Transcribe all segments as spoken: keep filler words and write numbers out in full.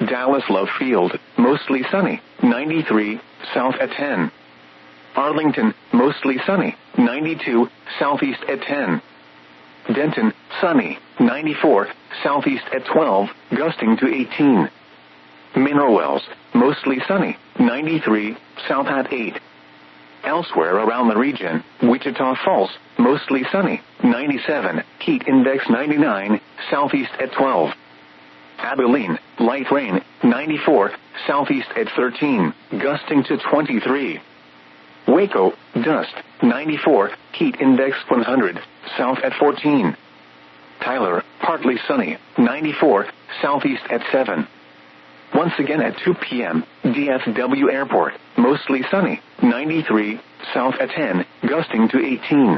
Dallas Love Field, mostly sunny, ninety-three, south at ten. Arlington, mostly sunny, ninety-two, southeast at ten. Denton, sunny, ninety-four, southeast at twelve, gusting to eighteen. Mineral Wells, mostly sunny, ninety-three, south at eight. Elsewhere around the region, Wichita Falls, mostly sunny, ninety-seven, heat index ninety-nine, southeast at twelve. Abilene, light rain, ninety-four, southeast at thirteen, gusting to twenty-three. Waco, dust, ninety-four, heat index one hundred, south at fourteen. Tyler, partly sunny, ninety-four, southeast at seven. Once again at two p.m., D F W Airport, mostly sunny, ninety-three, south at ten, gusting to eighteen.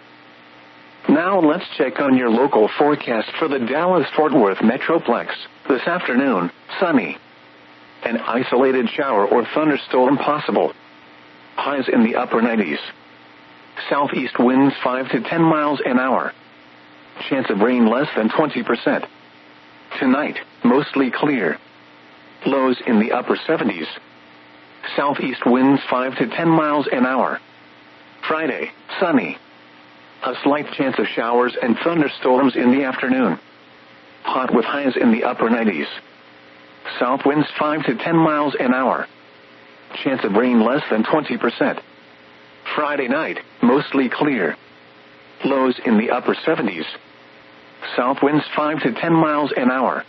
Now let's check on your local forecast for the Dallas-Fort Worth Metroplex. This afternoon, sunny. An isolated shower or thunderstorm possible. Highs in the upper nineties. Southeast winds five to ten miles an hour. Chance of rain less than twenty percent. Tonight, mostly clear. Lows in the upper seventies. Southeast winds five to ten miles an hour. Friday, sunny. A slight chance of showers and thunderstorms in the afternoon. Hot with highs in the upper nineties. South winds five to ten miles an hour. Chance of rain less than twenty percent. Friday night, mostly clear. Lows in the upper seventies. South winds five to ten miles an hour.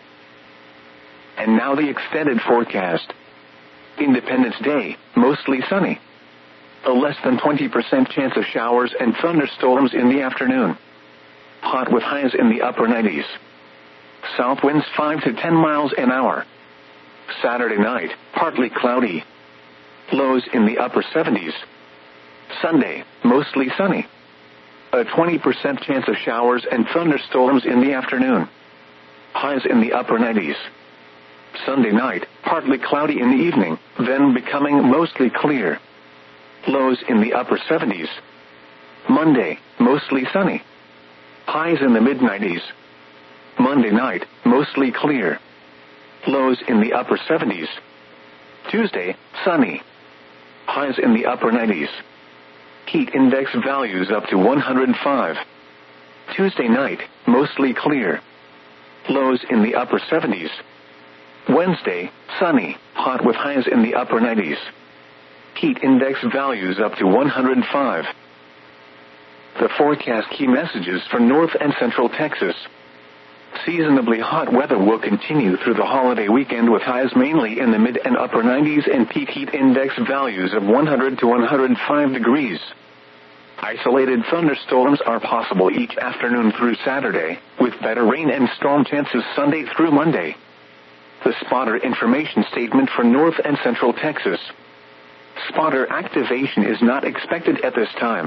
And now the extended forecast. Independence Day, mostly sunny. A less than twenty percent chance of showers and thunderstorms in the afternoon. Hot with highs in the upper nineties. South winds five to ten miles an hour. Saturday night, partly cloudy. Lows in the upper seventies. Sunday, mostly sunny. A twenty percent chance of showers and thunderstorms in the afternoon. Highs in the upper nineties. Sunday night, partly cloudy in the evening, then becoming mostly clear. Lows in the upper seventies. Monday, mostly sunny. Highs in the mid nineties. Monday night, mostly clear. Lows in the upper seventies. Tuesday, sunny. Highs in the upper nineties. Heat index values up to one hundred five. Tuesday night, mostly clear. Lows in the upper seventies. Wednesday, sunny, hot with highs in the upper nineties. Heat index values up to one hundred five. The forecast key messages for North and Central Texas. Seasonably hot weather will continue through the holiday weekend with highs mainly in the mid and upper nineties and peak heat index values of one hundred to one hundred five degrees. Isolated thunderstorms are possible each afternoon through Saturday, with better rain and storm chances Sunday through Monday. The spotter information statement for North and Central Texas. Spotter activation is not expected at this time.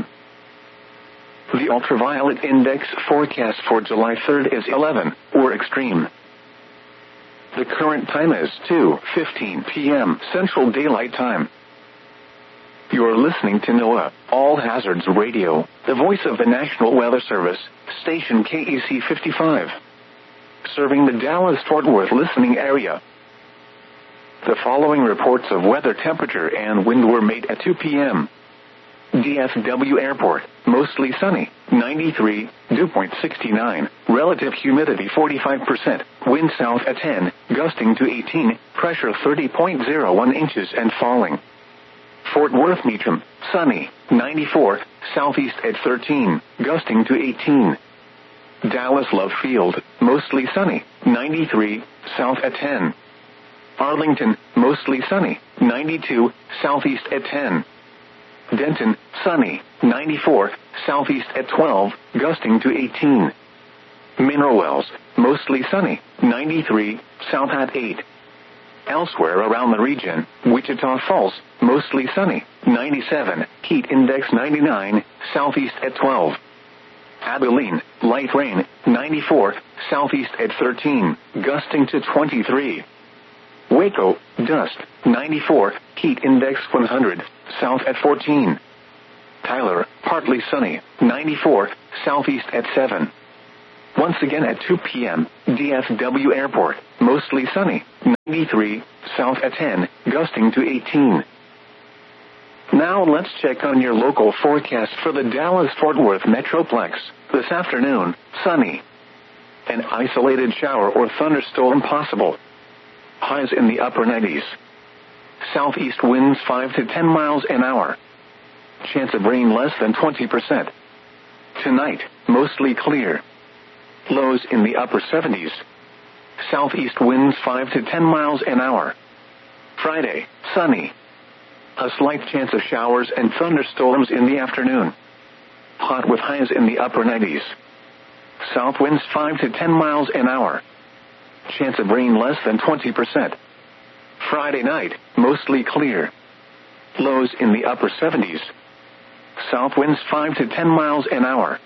The ultraviolet index forecast for July third is eleven, or extreme. The current time is two fifteen p.m. Central Daylight Time. You're listening to NOAA, All Hazards Radio, the voice of the National Weather Service, station K E C fifty-five. Serving the Dallas-Fort Worth listening area. The following reports of weather temperature and wind were made at two p.m. D F W Airport, mostly sunny, ninety-three, dew point sixty-nine, relative humidity forty-five percent, wind south at ten, gusting to eighteen, pressure thirty point zero one inches and falling. Fort Worth Meacham, sunny, ninety-four, southeast at thirteen, gusting to eighteen. Dallas Love Field, mostly sunny, ninety-three, south at ten. Arlington, mostly sunny, ninety-two, southeast at ten. Denton, sunny, ninety-four, southeast at twelve, gusting to eighteen. Mineral Wells, mostly sunny, ninety-three, south at eight. Elsewhere around the region, Wichita Falls, mostly sunny, ninety-seven, heat index ninety-nine, southeast at twelve. Abilene, light rain, ninety-four, southeast at thirteen, gusting to twenty-three. Waco, dust, ninety-four, heat index one hundred, south at fourteen. Tyler, partly sunny, ninety-four, southeast at seven. Once again at two p.m., D F W Airport, mostly sunny, ninety-three, south at ten, gusting to eighteen. Now let's check on your local forecast for the Dallas-Fort Worth Metroplex. This afternoon, sunny. An isolated shower or thunderstorm possible. Highs in the upper nineties. Southeast winds five to ten miles an hour. Chance of rain less than twenty percent. Tonight, mostly clear. Lows in the upper seventies. Southeast winds five to ten miles an hour. Friday, sunny. A slight chance of showers and thunderstorms in the afternoon. Hot with highs in the upper nineties. South winds five to ten miles an hour. Chance of rain less than twenty percent. Friday night, mostly clear. Lows in the upper seventies. South winds five to ten miles an hour.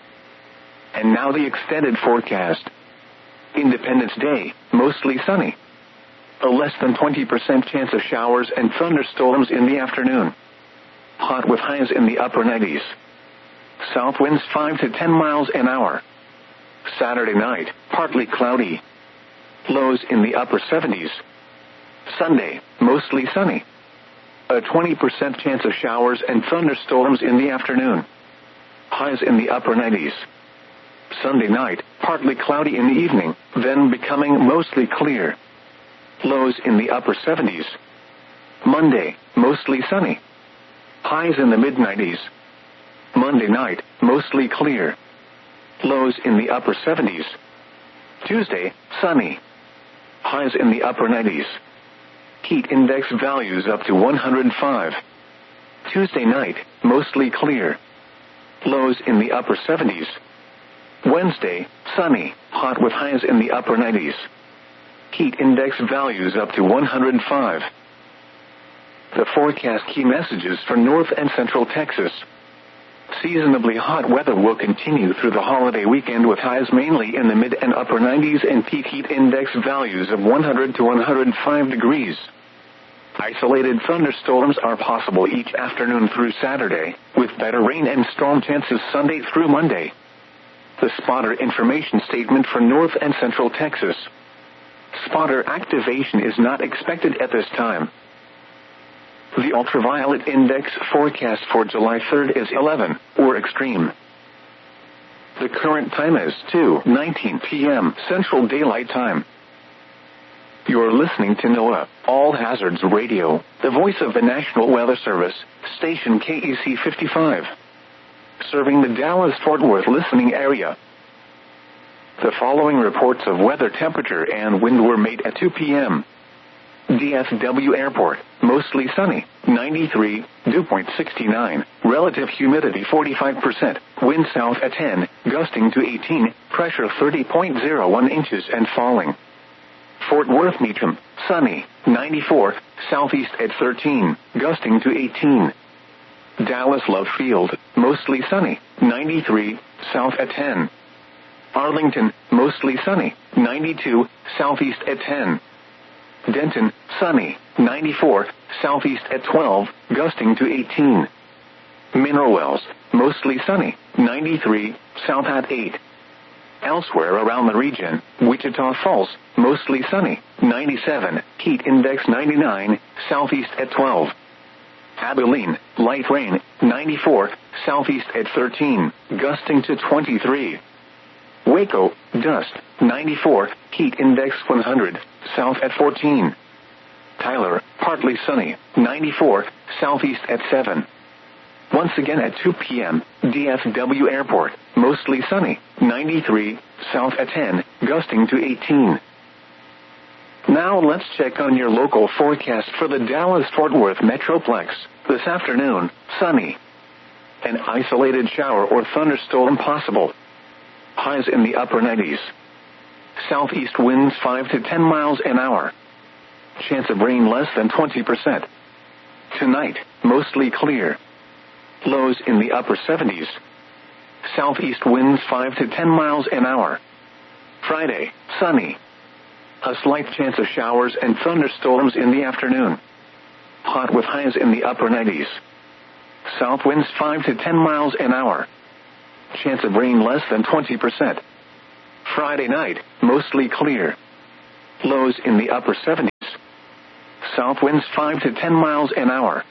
And now the extended forecast. Independence Day, mostly sunny. A less than twenty percent chance of showers and thunderstorms in the afternoon. Hot with highs in the upper nineties. South winds five to ten miles an hour. Saturday night, partly cloudy. Lows in the upper seventies. Sunday, mostly sunny. A twenty percent chance of showers and thunderstorms in the afternoon. Highs in the upper nineties. Sunday night, partly cloudy in the evening, then becoming mostly clear. Lows in the upper seventies. Monday, mostly sunny. Highs in the mid nineties. Monday night, mostly clear. Lows in the upper seventies. Tuesday, sunny. Highs in the upper nineties. Heat index values up to one hundred five. Tuesday night, mostly clear. Lows in the upper seventies. Wednesday, sunny, hot with highs in the upper nineties. Heat index values up to one hundred five. The forecast key messages for North and Central Texas. Seasonably hot weather will continue through the holiday weekend with highs mainly in the mid and upper nineties and peak heat index values of one hundred to one hundred five degrees. Isolated thunderstorms are possible each afternoon through Saturday, with better rain and storm chances Sunday through Monday. The spotter information statement for North and Central Texas. Spotter activation is not expected at this time. The ultraviolet index forecast for July third is eleven, or extreme. The current time is two nineteen p.m. Central Daylight Time. You're listening to NOAA, All Hazards Radio, the voice of the National Weather Service, station K E C fifty-five. Serving the Dallas-Fort Worth listening area. The following reports of weather temperature and wind were made at two p.m. D F W Airport, mostly sunny, ninety-three, dew point sixty-nine, relative humidity forty-five percent, wind south at ten, gusting to eighteen, pressure thirty point zero one inches and falling. Fort Worth Meacham, sunny, ninety-four, southeast at thirteen, gusting to eighteen. Dallas Love Field, mostly sunny, ninety-three, south at ten. Arlington, mostly sunny, ninety-two, southeast at ten. Denton, sunny, ninety-four, southeast at twelve, gusting to eighteen. Mineral Wells, mostly sunny, ninety-three, south at eight. Elsewhere around the region, Wichita Falls, mostly sunny, ninety-seven, heat index ninety-nine, southeast at twelve. Abilene, light rain, ninety-four, southeast at thirteen, gusting to twenty-three. Waco, dust, ninety-four, heat index one hundred, south at fourteen. Tyler, partly sunny, ninety-four, southeast at seven. Once again at two p.m., D F W Airport, mostly sunny, ninety-three, south at ten, gusting to eighteen. Now let's check on your local forecast for the Dallas-Fort Worth Metroplex. This afternoon, sunny. An isolated shower or thunderstorm possible. Highs in the upper nineties. Southeast winds five to ten miles an hour. Chance of rain less than twenty percent. Tonight, mostly clear. Lows in the upper seventies. Southeast winds five to ten miles an hour. Friday, sunny. A slight chance of showers and thunderstorms in the afternoon. Hot with highs in the upper nineties. South winds five to ten miles an hour. Chance of rain less than twenty percent. Friday night, mostly clear. Lows in the upper seventies. South winds five to ten miles an hour.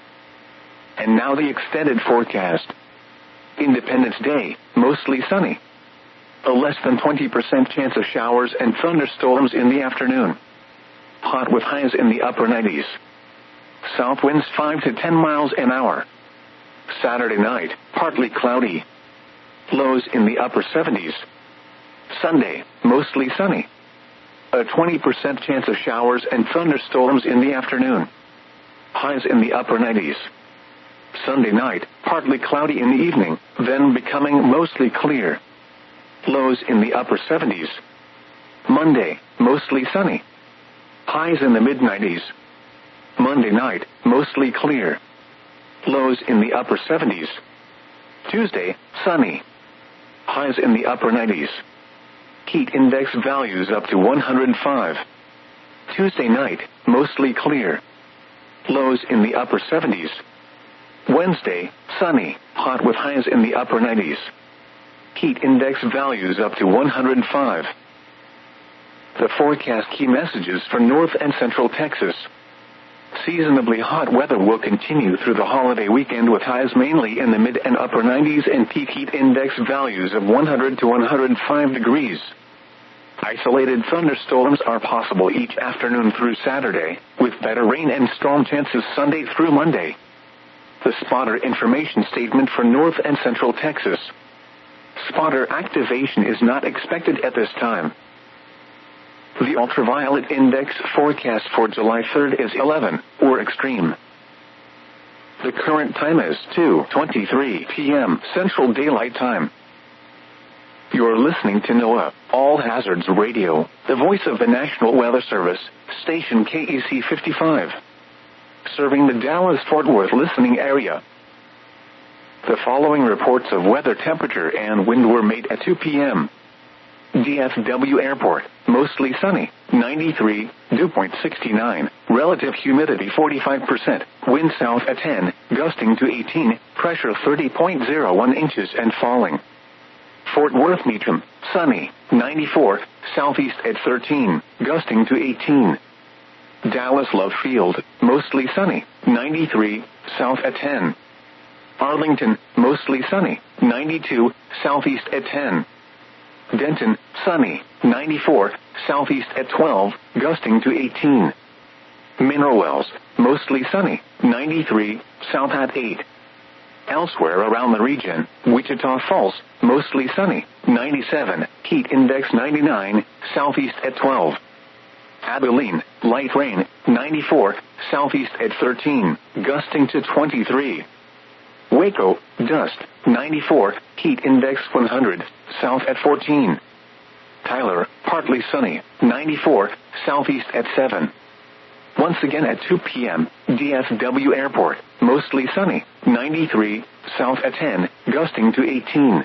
And now the extended forecast. Independence Day, mostly sunny. A less than twenty percent chance of showers and thunderstorms in the afternoon. Hot with highs in the upper nineties. South winds five to ten miles an hour. Saturday night, partly cloudy. Lows in the upper seventies. Sunday, mostly sunny. A twenty percent chance of showers and thunderstorms in the afternoon. Highs in the upper nineties. Sunday night, partly cloudy in the evening, then becoming mostly clear. Lows in the upper seventies. Monday, mostly sunny. Highs in the mid nineties. Monday night, mostly clear. Lows in the upper seventies. Tuesday, sunny. Highs in the upper nineties. Heat index values up to one hundred five. Tuesday night, mostly clear. Lows in the upper seventies. Wednesday, sunny, hot with highs in the upper nineties. Heat index values up to one hundred five. The forecast key messages for North and Central Texas. Seasonably hot weather will continue through the holiday weekend with highs mainly in the mid and upper nineties and peak heat index values of one hundred to one hundred five degrees. Isolated thunderstorms are possible each afternoon through Saturday, with better rain and storm chances Sunday through Monday. The spotter information statement for North and Central Texas. Spotter activation is not expected at this time. The ultraviolet index forecast for July third is eleven, or extreme. The current time is two twenty-three p.m. Central Daylight Time. You're listening to NOAA, All Hazards Radio, the voice of the National Weather Service, station K E C fifty-five. Serving the Dallas-Fort Worth listening area. The following reports of weather temperature and wind were made at two p.m. D F W Airport, mostly sunny, ninety-three, dew point sixty-nine, relative humidity forty-five percent, wind south at ten, gusting to eighteen, pressure thirty point zero one inches and falling. Fort Worth Meacham, sunny, ninety-four, southeast at thirteen, gusting to eighteen. Dallas Love Field, mostly sunny, ninety-three, south at ten. Arlington, mostly sunny, ninety-two, southeast at ten. Denton, sunny, ninety-four, southeast at twelve, gusting to eighteen. Mineral Wells, mostly sunny, ninety-three, south at eight. Elsewhere around the region, Wichita Falls, mostly sunny, ninety-seven, heat index ninety-nine, southeast at twelve. Abilene, light rain, ninety-four, southeast at thirteen, gusting to twenty-three. Waco, dust, ninety-four, heat index one hundred, south at fourteen. Tyler, partly sunny, ninety-four, southeast at seven. Once again at two p.m., D F W Airport, mostly sunny, ninety-three, south at ten, gusting to eighteen.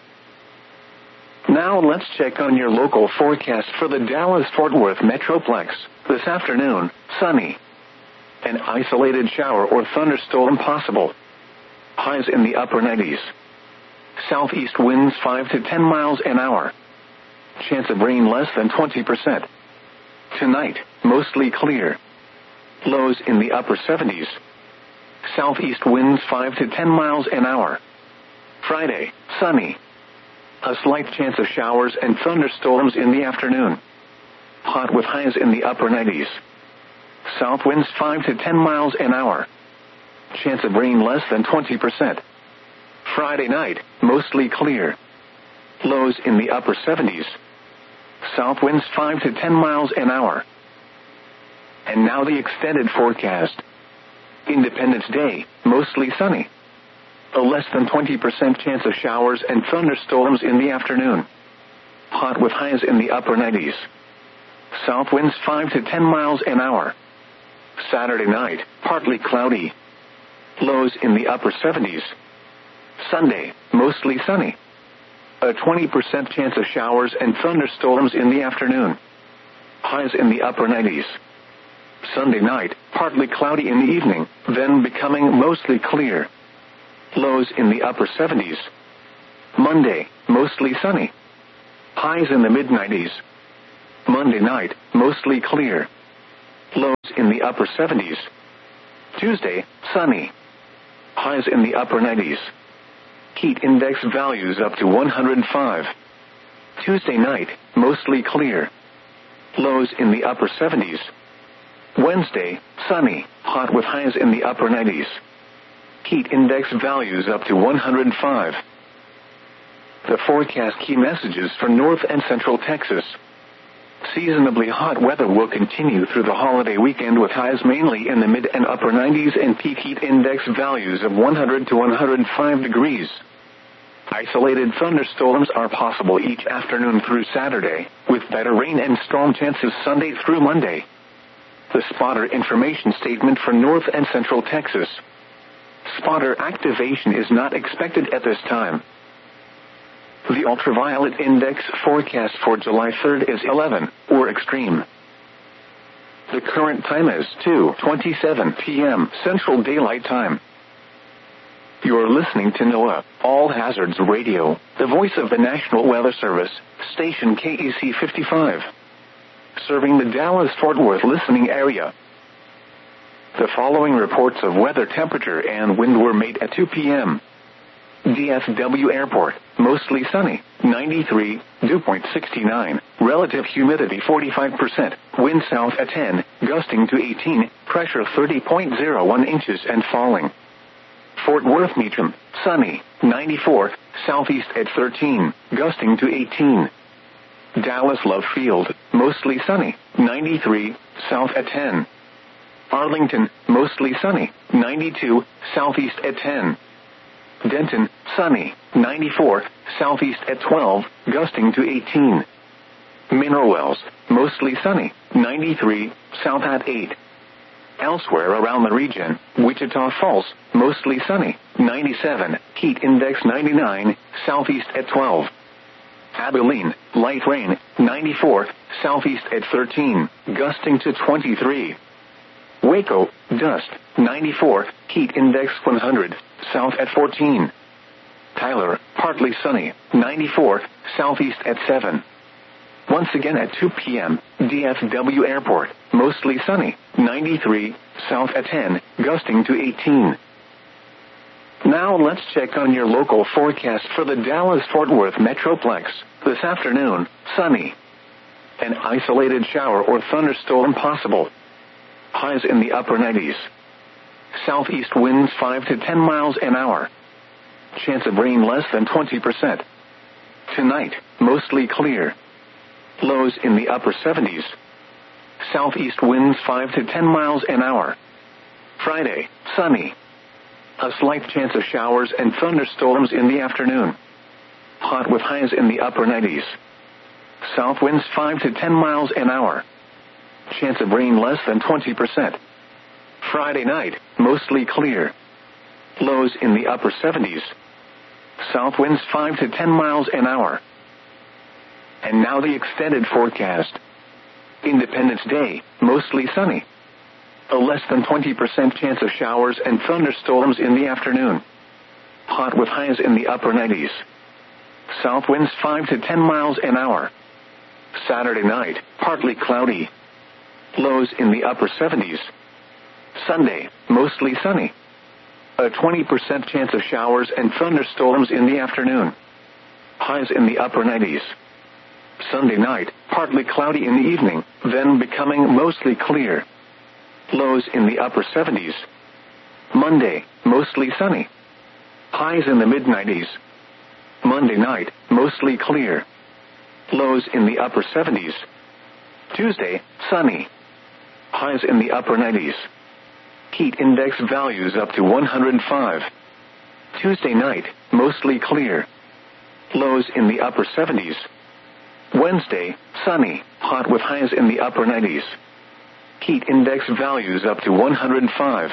Now let's check on your local forecast for the Dallas-Fort Worth Metroplex. This afternoon, sunny. An isolated shower or thunderstorm possible. Highs in the upper nineties. Southeast winds five to ten miles an hour. Chance of rain less than twenty percent. Tonight, mostly clear. Lows in the upper seventies. Southeast winds five to ten miles an hour. Friday, sunny. A slight chance of showers and thunderstorms in the afternoon. Hot with highs in the upper nineties. South winds five to ten miles an hour. Chance of rain less than twenty percent. Friday night, mostly clear. Lows in the upper seventies. South winds five to ten miles an hour. And now the extended forecast. Independence Day, mostly sunny. A less than twenty percent chance of showers and thunderstorms in the afternoon. Hot with highs in the upper nineties. South winds five to ten miles an hour. Saturday night, partly cloudy. Lows in the upper seventies. Sunday, mostly sunny. A twenty percent chance of showers and thunderstorms in the afternoon. Highs in the upper nineties. Sunday night, partly cloudy in the evening, then becoming mostly clear. Lows in the upper seventies. Monday, mostly sunny. highs in the mid nineties. Monday night, mostly clear. Lows in the upper seventies. Tuesday, sunny. Highs in the upper nineties. Heat index values up to one hundred five. Tuesday night, mostly clear. Lows in the upper seventies. Wednesday, sunny, hot with highs in the upper nineties. Heat index values up to one hundred five. The forecast key messages for North and Central Texas. Seasonably hot weather will continue through the holiday weekend with highs mainly in the mid and upper nineties and peak heat index values of one hundred to one hundred five degrees. Isolated thunderstorms are possible each afternoon through Saturday, with better rain and storm chances Sunday through Monday. The spotter information statement for North and Central Texas. Spotter activation is not expected at this time. The ultraviolet index forecast for July third is eleven, or extreme. The current time is two twenty-seven p.m. Central Daylight Time. You're listening to NOAA, All Hazards Radio, the voice of the National Weather Service, station K E C fifty-five. Serving the Dallas-Fort Worth listening area. The following reports of weather temperature and wind were made at two p.m. D F W Airport, mostly sunny, ninety-three, dew point sixty-nine, relative humidity forty-five percent, wind south at ten, gusting to eighteen, pressure thirty point zero one inches and falling. Fort Worth Meacham, sunny, ninety-four, southeast at thirteen, gusting to eighteen. Dallas Love Field, mostly sunny, ninety-three, south at ten. Arlington, mostly sunny, ninety-two, southeast at ten. Denton, sunny, ninety-four, southeast at twelve, gusting to eighteen. Mineral Wells, mostly sunny, ninety-three, south at eight. Elsewhere around the region, Wichita Falls, mostly sunny, ninety-seven, heat index ninety-nine, southeast at twelve. Abilene, light rain, ninety-four, southeast at thirteen, gusting to twenty-three. Waco, dust, ninety-four, heat index one hundred, south at fourteen. Tyler, partly sunny, ninety-four, southeast at seven. Once again at two p.m., D F W Airport, mostly sunny, ninety-three, south at ten, gusting to eighteen. Now let's check on your local forecast for the Dallas-Fort Worth Metroplex. This afternoon, sunny. An isolated shower or thunderstorm possible. Highs in the upper nineties. Southeast winds five to ten miles an hour. Chance of rain less than twenty percent. Tonight, mostly clear. Lows in the upper seventies. Southeast winds five to ten miles an hour. Friday, sunny. A slight chance of showers and thunderstorms in the afternoon. Hot with highs in the upper nineties. South winds five to ten miles an hour. Chance of rain less than twenty percent. Friday night, mostly clear. Lows in the upper seventies. South winds five to ten miles an hour. And now the extended forecast. Independence Day, mostly sunny. A less than twenty percent chance of showers and thunderstorms in the afternoon. Hot with highs in the upper nineties. South winds five to ten miles an hour. Saturday night, partly cloudy. Lows in the upper seventies. Sunday, mostly sunny. A twenty percent chance of showers and thunderstorms in the afternoon. Highs in the upper nineties. Sunday night, partly cloudy in the evening, then becoming mostly clear. Lows in the upper seventies. Monday, mostly sunny. Highs in the mid nineties. Monday night, mostly clear. Lows in the upper seventies. Tuesday, sunny. Highs in the upper nineties. Heat index values up to one hundred five. Tuesday night, mostly clear. Lows in the upper seventies. Wednesday, sunny, hot with highs in the upper nineties. Heat index values up to one hundred five.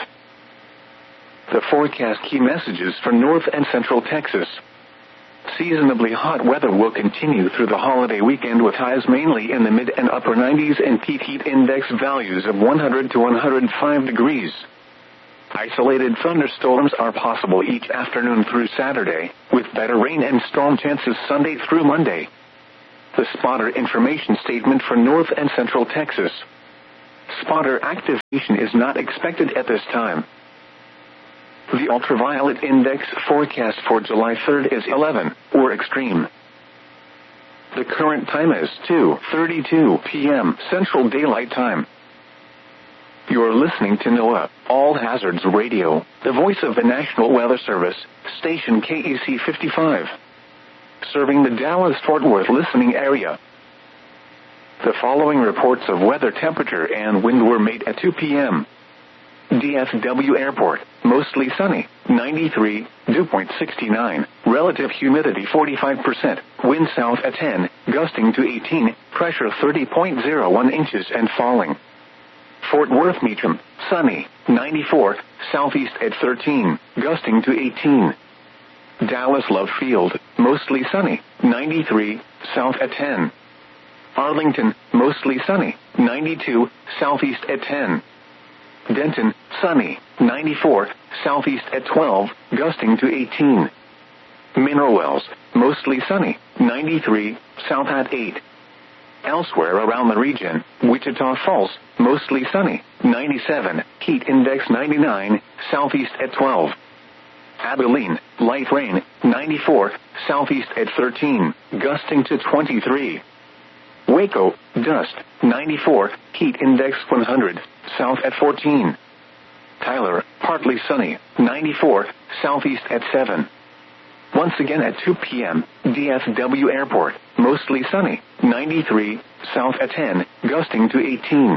The forecast key messages for North and Central Texas. Seasonably hot weather will continue through the holiday weekend with highs mainly in the mid and upper nineties and peak heat index values of one hundred to one hundred five degrees. Isolated thunderstorms are possible each afternoon through Saturday, with better rain and storm chances Sunday through Monday. The spotter information statement for North and Central Texas. Spotter activation is not expected at this time. The ultraviolet index forecast for July third is eleven, or extreme. The current time is two thirty-two p.m. Central Daylight Time. You're listening to NOAA, All Hazards Radio, the voice of the National Weather Service, station K E C fifty-five. Serving the Dallas-Fort Worth listening area. The following reports of weather temperature and wind were made at two p.m. D F W Airport, mostly sunny, ninety-three, dew point sixty-nine, relative humidity forty-five percent, wind south at ten, gusting to eighteen, pressure thirty point zero one inches and falling. Fort Worth Meacham, sunny, ninety-four, southeast at thirteen, gusting to eighteen. Dallas Love Field, mostly sunny, ninety-three, south at ten. Arlington, mostly sunny, ninety-two, southeast at ten. Denton, sunny, ninety-four, southeast at twelve, gusting to eighteen. Mineral Wells, mostly sunny, ninety-three, south at eight. Elsewhere around the region, Wichita Falls, mostly sunny, ninety-seven, heat index ninety-nine, southeast at twelve. Abilene, light rain, ninety-four, southeast at thirteen, gusting to twenty-three. Waco, dust, ninety-four, heat index one hundred, south at fourteen. Tyler, partly sunny, ninety-four, southeast at seven. Once again at two p.m., D F W Airport, mostly sunny, ninety-three, south at ten, gusting to eighteen.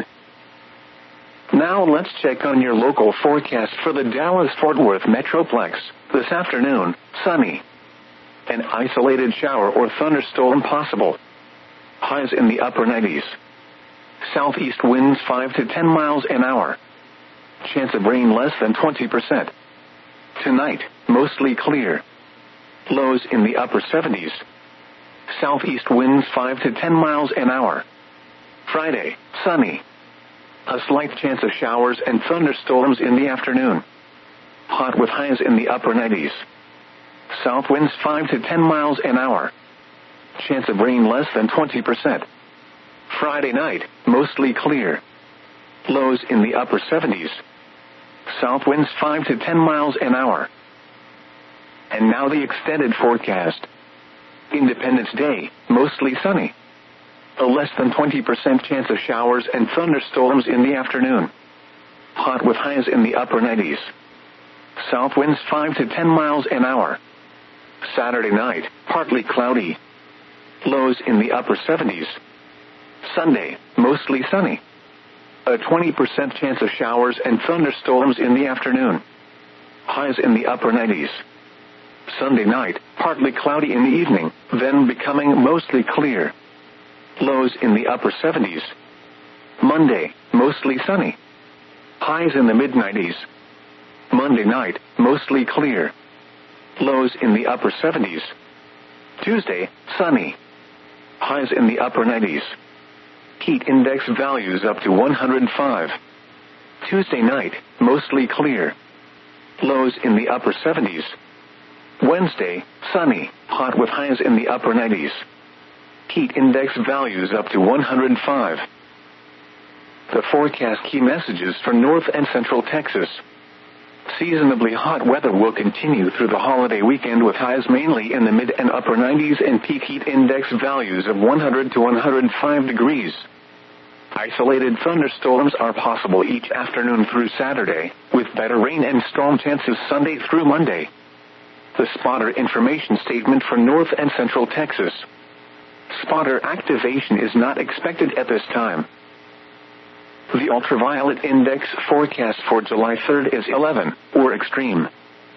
Now let's check on your local forecast for the Dallas-Fort Worth Metroplex. This afternoon, sunny. An isolated shower or thunderstorm possible. Highs in the upper nineties. Southeast winds five to ten miles an hour. Chance of rain less than twenty percent. Tonight, mostly clear. Lows in the upper seventies. Southeast winds five to ten miles an hour. Friday, sunny. A slight chance of showers and thunderstorms in the afternoon. Hot with highs in the upper nineties. South winds five to ten miles an hour. Chance of rain less than twenty percent. Friday night, mostly clear. Lows in the upper seventies. South winds five to ten miles an hour. And now the extended forecast. Independence Day, mostly sunny. A less than twenty percent chance of showers and thunderstorms in the afternoon. Hot with highs in the upper nineties. South winds five to ten miles an hour. Saturday night, partly cloudy. Lows in the upper seventies. Sunday, mostly sunny. A twenty percent chance of showers and thunderstorms in the afternoon. Highs in the upper nineties. Sunday night, partly cloudy in the evening, then becoming mostly clear. Lows in the upper seventies. Monday, mostly sunny. Highs in the mid nineties. Monday night, mostly clear. Lows in the upper seventies. Tuesday, sunny. Highs in the upper nineties. Heat index values up to one hundred five. Tuesday night, mostly clear. Lows in the upper seventies. Wednesday, sunny, hot with highs in the upper nineties. Heat index values up to one hundred five. The forecast key messages for North and Central Texas. Seasonably hot weather will continue through the holiday weekend with highs mainly in the mid and upper nineties and peak heat index values of one hundred to one hundred five degrees. Isolated thunderstorms are possible each afternoon through Saturday, with better rain and storm chances Sunday through Monday. The spotter information statement for North and Central Texas. Spotter activation is not expected at this time. The ultraviolet index forecast for July third is eleven, or extreme.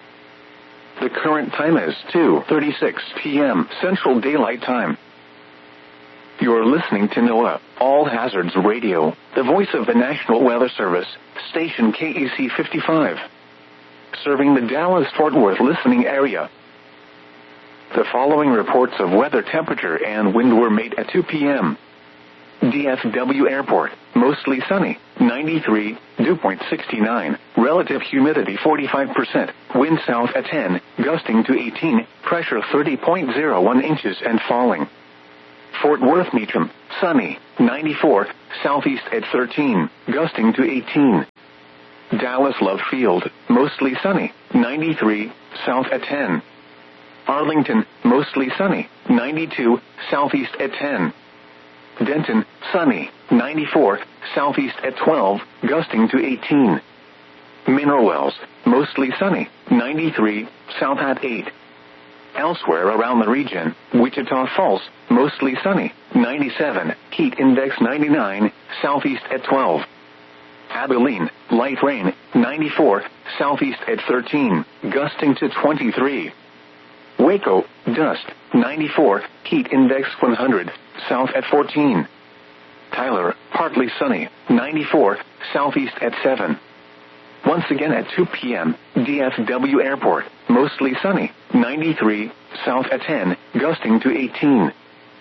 The current time is two thirty-six p.m. Central Daylight Time. You're listening to NOAA, All Hazards Radio, the voice of the National Weather Service, station K E C fifty-five. Serving the Dallas-Fort Worth listening area. The following reports of weather temperature and wind were made at two p.m. D F W Airport, mostly sunny, ninety-three, dew point sixty-nine, relative humidity forty-five percent, wind south at ten, gusting to eighteen, pressure thirty point zero one inches and falling. Fort Worth Meacham, sunny, ninety-four, southeast at thirteen, gusting to eighteen. Dallas Love Field, mostly sunny, ninety-three, south at ten. Arlington, mostly sunny, ninety-two, southeast at ten. Denton, sunny, ninety-four, southeast at twelve, gusting to eighteen. Mineral Wells, mostly sunny, ninety-three, south at eight. Elsewhere around the region, Wichita Falls, mostly sunny, ninety-seven, heat index ninety-nine, southeast at twelve. Abilene, light rain, ninety-four, southeast at thirteen, gusting to twenty-three. Waco, dust, ninety-four, heat index one hundred, south at fourteen. Tyler, partly sunny, ninety-four, southeast at seven. Once again at two p.m., D F W Airport, mostly sunny, ninety-three, south at ten, gusting to eighteen.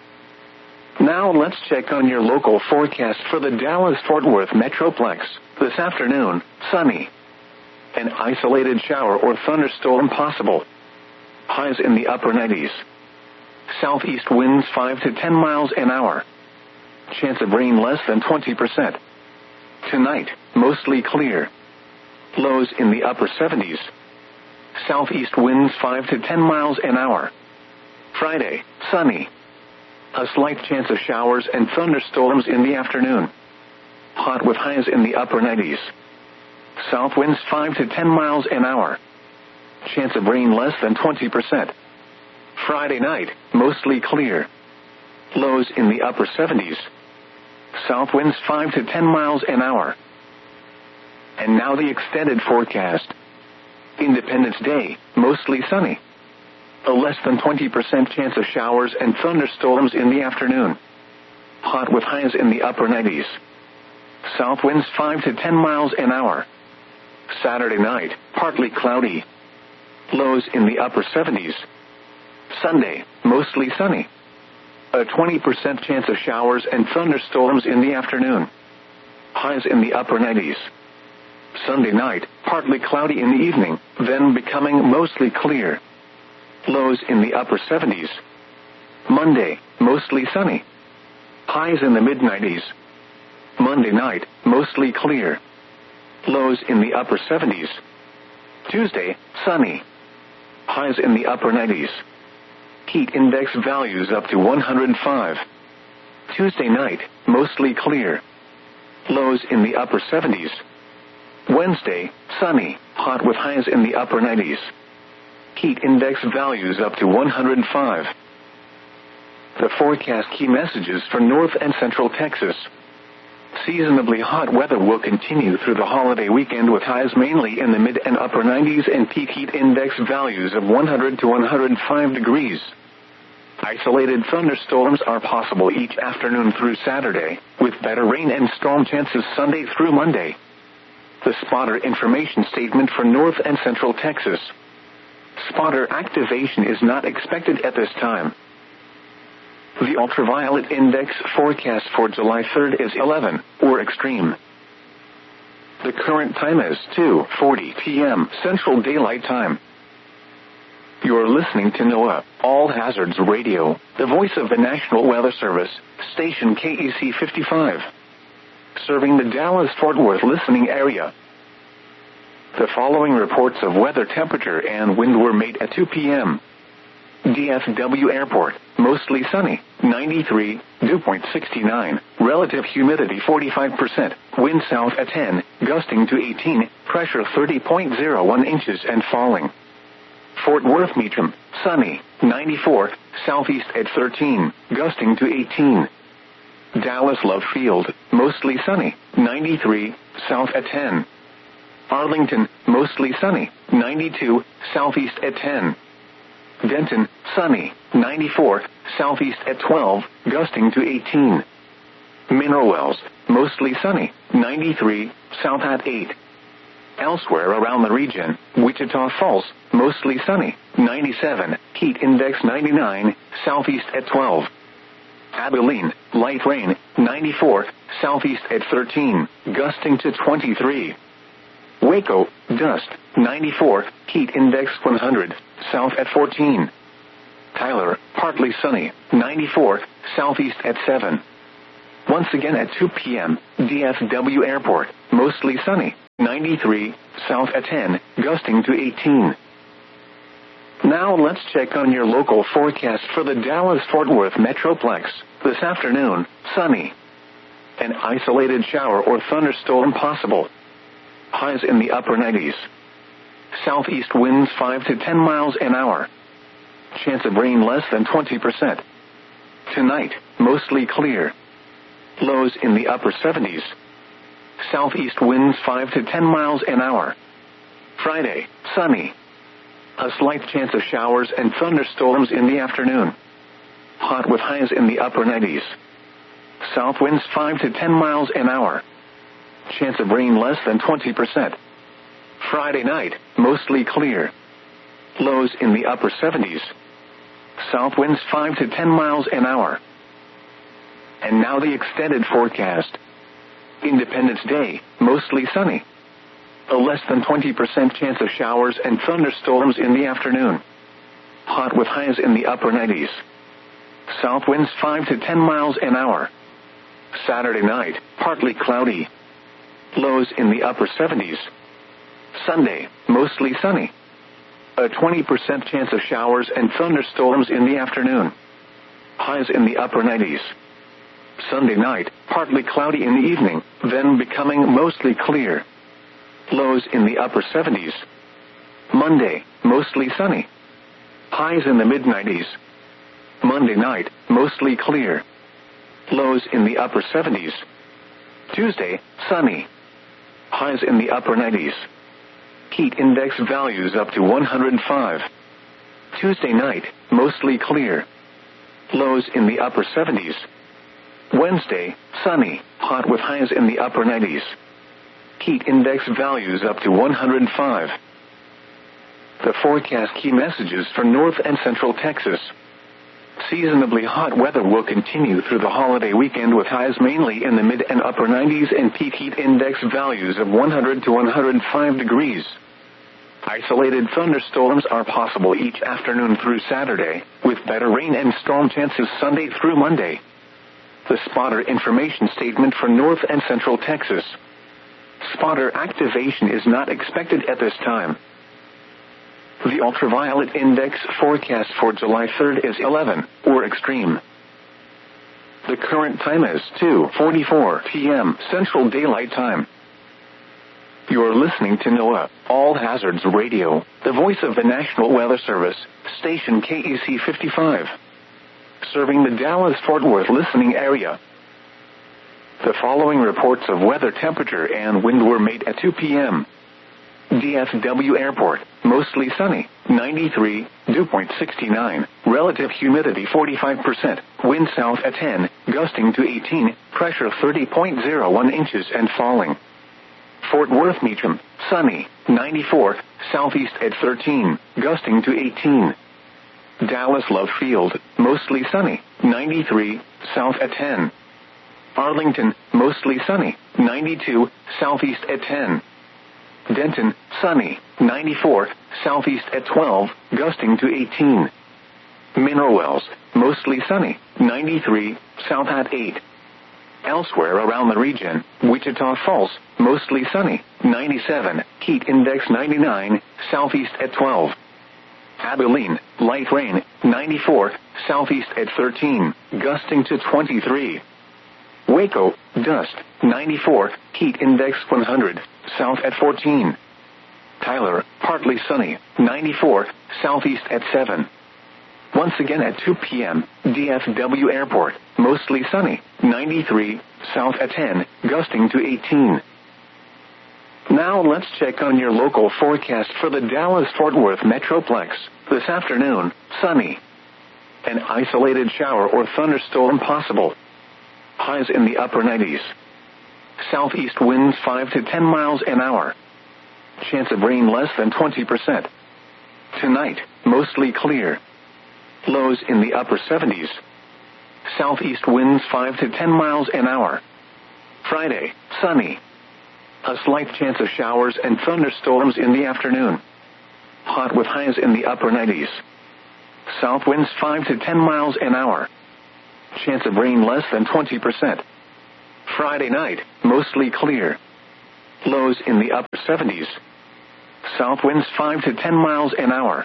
Now let's check on your local forecast for the Dallas-Fort Worth Metroplex. This afternoon, sunny. An isolated shower or thunderstorm possible. Highs in the upper nineties. Southeast winds five to ten miles an hour. Chance of rain less than twenty percent. Tonight, mostly clear. Lows in the upper seventies. Southeast winds five to ten miles an hour. Friday, sunny. A slight chance of showers and thunderstorms in the afternoon. Hot with highs in the upper nineties. South winds five to ten miles an hour. Chance of rain less than twenty percent. Friday night, mostly clear. Lows in the upper seventies. South winds five to ten miles an hour. And now the extended forecast. Independence Day, mostly sunny. A less than twenty percent chance of showers and thunderstorms in the afternoon. Hot with highs in the upper nineties. South winds five to ten miles an hour. Saturday night, partly cloudy. Lows in the upper seventies. Sunday, mostly sunny. A twenty percent chance of showers and thunderstorms in the afternoon. Highs in the upper nineties. Sunday night, partly cloudy in the evening, then becoming mostly clear. Lows in the upper seventies. Monday, mostly sunny. Highs in the mid nineties. Monday night, mostly clear. Lows in the upper seventies. Tuesday, sunny. Highs in the upper nineties. Heat index values up to one hundred five. Tuesday night, mostly clear. Lows in the upper seventies. Wednesday, sunny, hot with highs in the upper nineties. Heat index values up to one hundred five. The forecast key messages for North and Central Texas. Seasonably hot weather will continue through the holiday weekend with highs mainly in the mid and upper nineties and peak heat index values of one hundred to one hundred five degrees. Isolated thunderstorms are possible each afternoon through Saturday, with better rain and storm chances Sunday through Monday. The spotter information statement for North and Central Texas. Spotter activation is not expected at this time. The ultraviolet index forecast for July third is eleven, or extreme. The current time is two forty p.m. Central Daylight Time. You're listening to NOAA, All Hazards Radio, the voice of the National Weather Service, station K E C fifty-five. Serving the Dallas-Fort Worth listening area. The following reports of weather temperature and wind were made at two p.m. D F W Airport, mostly sunny, ninety-three, dew point sixty-nine, relative humidity forty-five percent, wind south at ten, gusting to eighteen, pressure thirty point zero one inches and falling. Fort Worth Meacham, sunny, ninety-four, southeast at thirteen, gusting to eighteen. Dallas Love Field, mostly sunny, ninety-three, south at ten. Arlington, mostly sunny, ninety-two, southeast at ten. Denton, sunny, ninety-four, southeast at twelve, gusting to eighteen. Mineral Wells, mostly sunny, ninety-three, south at eight. Elsewhere around the region, Wichita Falls, mostly sunny, ninety-seven, heat index ninety-nine, southeast at twelve. Abilene, light rain, ninety-four, southeast at thirteen, gusting to twenty-three. Waco, dust, ninety-four, heat index one hundred, south at fourteen. Tyler, partly sunny, ninety-four, southeast at seven. Once again at two p.m., D F W Airport, mostly sunny, ninety-three, south at ten, gusting to eighteen. Now let's check on your local forecast for the Dallas-Fort Worth Metroplex. This afternoon, sunny. An isolated shower or thunderstorm possible. Highs in the upper nineties. Southeast winds five to ten miles an hour. Chance of rain less than twenty percent. Tonight, mostly clear. Lows in the upper seventies. Southeast winds five to ten miles an hour. Friday, sunny. A slight chance of showers and thunderstorms in the afternoon. Hot with highs in the upper nineties. South winds five to ten miles an hour. Chance of rain less than twenty percent. Friday night, mostly clear. Lows in the upper seventies. South winds five to ten miles an hour. And now the extended forecast. Independence Day, mostly sunny. A less than twenty percent chance of showers and thunderstorms in the afternoon. Hot with highs in the upper nineties. South winds five to ten miles an hour. Saturday night, partly cloudy. Lows in the upper seventies. Sunday, mostly sunny. A twenty percent chance of showers and thunderstorms in the afternoon. Highs in the upper nineties. Sunday night, partly cloudy in the evening, then becoming mostly clear. Lows in the upper seventies. Monday, mostly sunny. Highs in the mid nineties. Monday night, mostly clear. Lows in the upper seventies. Tuesday, sunny. Highs in the upper nineties. Heat index values up to one hundred five. Tuesday night, mostly clear. Lows in the upper seventies. Wednesday, sunny, hot with highs in the upper nineties. Heat index values up to one hundred five. The forecast key messages for North and Central Texas. Seasonably hot weather will continue through the holiday weekend with highs mainly in the mid and upper nineties and peak heat index values of one hundred to one hundred five degrees. Isolated thunderstorms are possible each afternoon through Saturday, with better rain and storm chances Sunday through Monday. The spotter information statement for North and Central Texas. Spotter activation is not expected at this time. The ultraviolet index forecast for July third is eleven, or extreme. The current time is two forty-four p.m. Central Daylight Time. You're listening to NOAA, All Hazards Radio, the voice of the National Weather Service, station K E C fifty-five. Serving the Dallas-Fort Worth listening area. The following reports of weather temperature and wind were made at two p.m. D F W Airport, mostly sunny, ninety-three, dew point sixty-nine, relative humidity forty-five percent, wind south at ten, gusting to eighteen, pressure thirty point zero one inches and falling. Fort Worth Meacham, sunny, ninety-four, southeast at thirteen, gusting to eighteen. Dallas Love Field, mostly sunny, ninety-three, south at ten. Arlington, mostly sunny, ninety-two, southeast at ten. Denton, sunny, ninety-four, southeast at twelve, gusting to eighteen. Mineral Wells, mostly sunny, ninety-three, south at eight. Elsewhere around the region, Wichita Falls, mostly sunny, ninety-seven, heat index ninety-nine, southeast at twelve. Abilene, light rain, ninety-four, southeast at thirteen, gusting to twenty-three. Waco, dust, ninety-four, heat index one hundred, south at fourteen. Tyler, partly sunny, ninety-four, southeast at seven. Once again at two p.m., D F W Airport, mostly sunny, ninety-three, south at ten, gusting to eighteen. Now let's check on your local forecast for the Dallas-Fort Worth Metroplex. This afternoon, sunny. An isolated shower or thunderstorm possible. Highs in the upper nineties. Southeast winds five to ten miles an hour. Chance of rain less than twenty percent. Tonight, mostly clear. Lows in the upper seventies. Southeast winds five to ten miles an hour. Friday, sunny. A slight chance of showers and thunderstorms in the afternoon. Hot with highs in the upper nineties. South winds five to ten miles an hour. Chance of rain less than twenty percent. Friday night, mostly clear. Lows in the upper seventies. South winds five to ten miles an hour.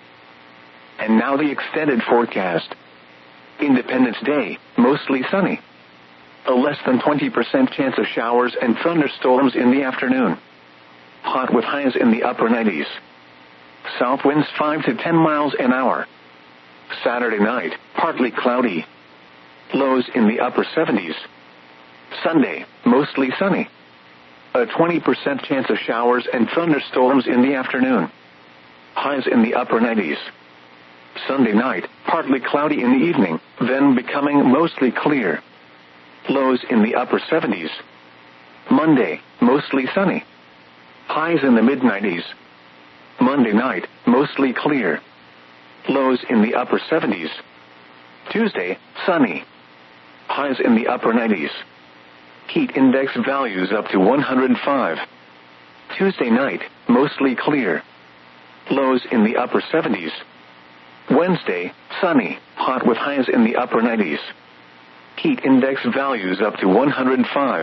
And now the extended forecast. Independence Day, mostly sunny. A less than twenty percent chance of showers and thunderstorms in the afternoon. Hot with highs in the upper nineties. South winds five to ten miles an hour. Saturday night, partly cloudy. Lows in the upper seventies. Sunday, mostly sunny. A twenty percent chance of showers and thunderstorms in the afternoon. Highs in the upper nineties. Sunday night, partly cloudy in the evening, then becoming mostly clear. Lows in the upper seventies. Monday, mostly sunny. Highs in the mid nineties. Monday night, mostly clear. Lows in the upper seventies. Tuesday, sunny. Highs in the upper nineties. Heat index values up to one hundred five. Tuesday night, mostly clear. Lows in the upper seventies. Wednesday, sunny, hot with highs in the upper nineties. Heat index values up to one hundred five.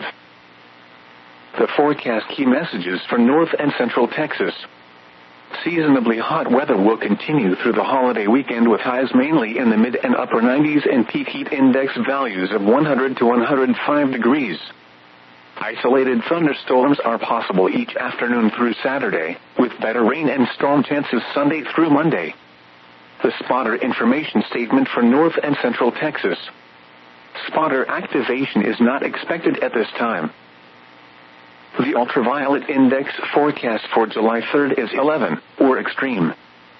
The forecast key messages for North and Central Texas. Seasonably hot weather will continue through the holiday weekend with highs mainly in the mid and upper nineties and peak heat index values of one hundred to one hundred five degrees. Isolated thunderstorms are possible each afternoon through Saturday, with better rain and storm chances Sunday through Monday. The spotter information statement for North and Central Texas. Spotter activation is not expected at this time. The ultraviolet index forecast for July third is eleven, or extreme.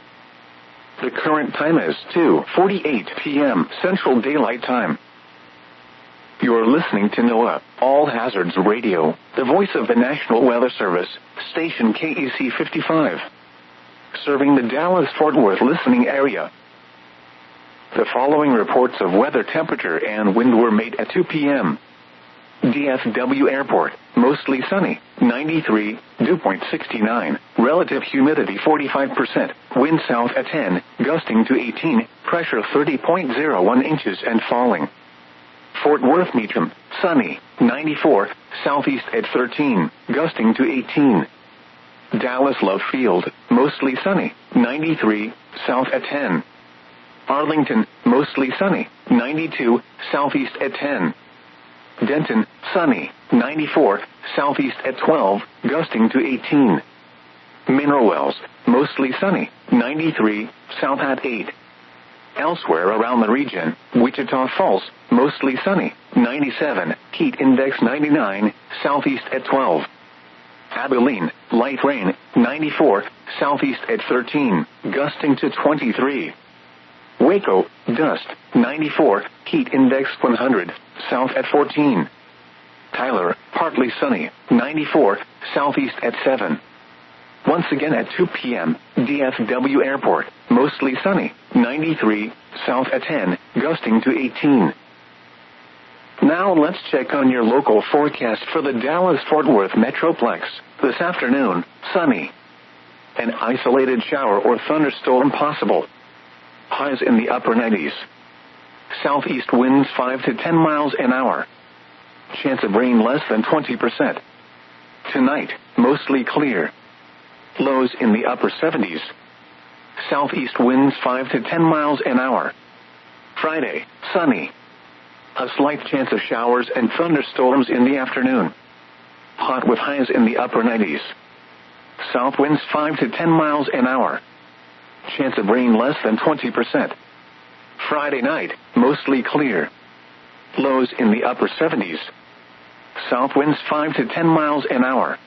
The current time is two forty-eight p.m. Central Daylight Time. You're listening to NOAA, All Hazards Radio, the voice of the National Weather Service, station K E C fifty-five. Serving the Dallas-Fort Worth listening area. The following reports of weather temperature and wind were made at two p.m. D F W Airport, mostly sunny, ninety-three, dew point sixty-nine, relative humidity forty-five percent, wind south at ten, gusting to eighteen, pressure thirty point zero one inches and falling. Fort Worth Meacham, sunny, ninety-four, southeast at thirteen, gusting to eighteen. Dallas Love Field, mostly sunny, ninety-three, south at ten. Arlington, mostly sunny, ninety-two, southeast at ten. Denton, sunny, ninety-four, southeast at twelve, gusting to eighteen. Mineral Wells, mostly sunny, ninety-three, south at eight. Elsewhere around the region, Wichita Falls, mostly sunny, ninety-seven, heat index ninety-nine, southeast at twelve. Abilene, light rain, ninety-four, southeast at thirteen, gusting to twenty-three. Waco, dust, ninety-four, heat index one hundred, south at fourteen. Tyler, partly sunny, ninety-four, southeast at seven. Once again at two p.m., D F W Airport, mostly sunny, ninety-three, south at ten, gusting to eighteen. Now let's check on your local forecast for the Dallas-Fort Worth Metroplex. This afternoon, sunny. An isolated shower or thunderstorm possible. Highs in the upper nineties. Southeast winds five to ten miles an hour. Chance of rain less than twenty percent. Tonight, mostly clear. Lows in the upper seventies. Southeast winds five to ten miles an hour. Friday, sunny. A slight chance of showers and thunderstorms in the afternoon. Hot with highs in the upper nineties. South winds five to ten miles an hour. Chance of rain less than twenty percent. Friday night, mostly clear. Lows in the upper seventies. South winds five to ten miles an hour.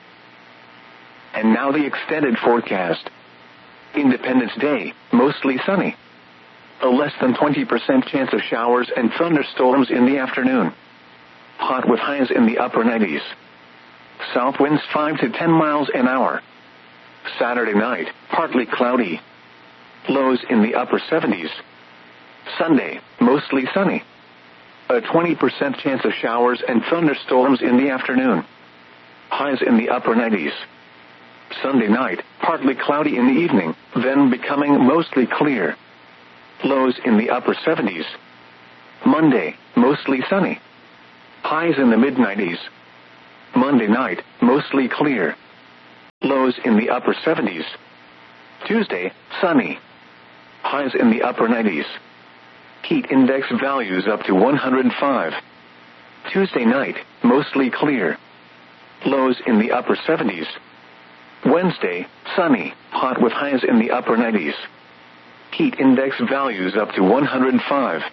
And now the extended forecast. Independence Day, mostly sunny. A less than twenty percent chance of showers and thunderstorms in the afternoon. Hot with highs in the upper nineties. South winds five to ten miles an hour. Saturday night, partly cloudy. Lows in the upper seventies. Sunday, mostly sunny. A twenty percent chance of showers and thunderstorms in the afternoon. Highs in the upper nineties. Sunday night, partly cloudy in the evening, then becoming mostly clear. Lows in the upper seventies. Monday, mostly sunny. Highs in the mid nineties. Monday night, mostly clear. Lows in the upper seventies. Tuesday, sunny. Highs in the upper nineties. Heat index values up to one hundred five. Tuesday night, mostly clear. Lows in the upper seventies. Wednesday, sunny, hot with highs in the upper nineties. Heat index values up to one hundred five.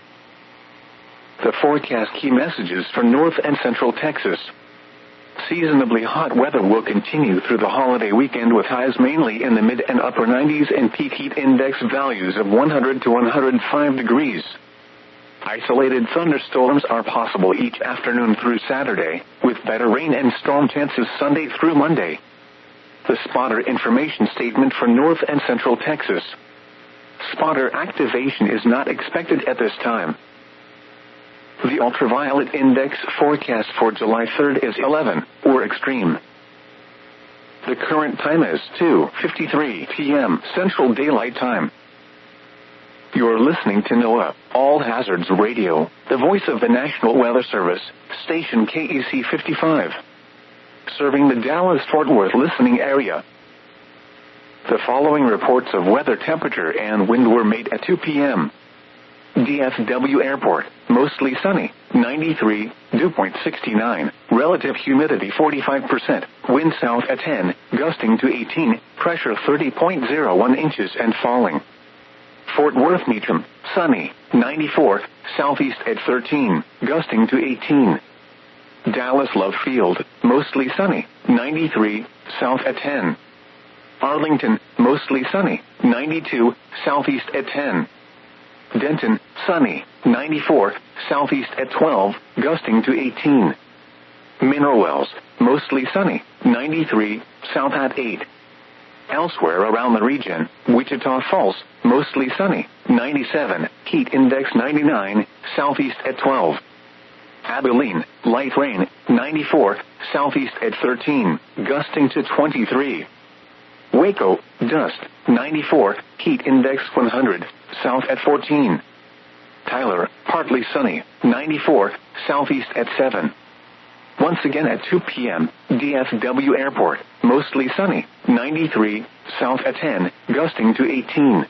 The forecast key messages for North and Central Texas. Seasonably hot weather will continue through the holiday weekend with highs mainly in the mid and upper nineties and peak heat index values of one hundred to one hundred five degrees. Isolated thunderstorms are possible each afternoon through Saturday, with better rain and storm chances Sunday through Monday. The spotter information statement for North and Central Texas. Spotter activation is not expected at this time. The ultraviolet index forecast for July third is eleven, or extreme. The current time is two fifty-three p.m. Central Daylight Time. You're listening to NOAA, All Hazards Radio, the voice of the National Weather Service, station K E C fifty-five. Serving the Dallas-Fort Worth listening area. The following reports of weather temperature and wind were made at two p.m. D F W Airport, mostly sunny, ninety-three, dew point sixty-nine, relative humidity forty-five percent, wind south at ten, gusting to eighteen, pressure thirty point zero one inches and falling. Fort Worth Meacham, sunny, ninety-four, southeast at thirteen, gusting to eighteen. Dallas Love Field, mostly sunny, ninety-three, south at ten. Arlington, mostly sunny, ninety-two, southeast at ten. Denton, sunny, ninety-four, southeast at twelve, gusting to eighteen. Mineral Wells, mostly sunny, ninety-three, south at eight. Elsewhere around the region, Wichita Falls, mostly sunny, ninety-seven, heat index ninety-nine, southeast at twelve. Abilene, light rain, ninety-four, southeast at thirteen, gusting to twenty-three. Waco, dust, ninety-four, heat index one hundred, south at fourteen. Tyler, partly sunny, ninety-four, southeast at seven. Once again at two p.m., D F W Airport, mostly sunny, ninety-three, south at ten, gusting to eighteen.